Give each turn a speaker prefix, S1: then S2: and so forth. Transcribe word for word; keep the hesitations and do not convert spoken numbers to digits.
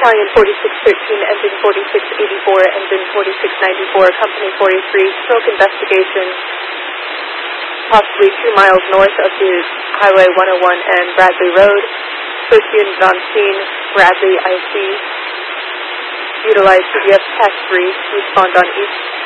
S1: Battalion forty-six thirteen, engine forty-six eighty-four, engine forty-six ninety-four, company forty-three, smoke investigation, possibly two miles north of the Highway one oh one and Bradley Road. First unit on scene, Bradley I C. Utilize C D F tax three, respond on east.